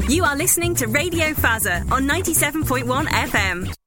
You are listening to Radio Fazza on 97.1 FM.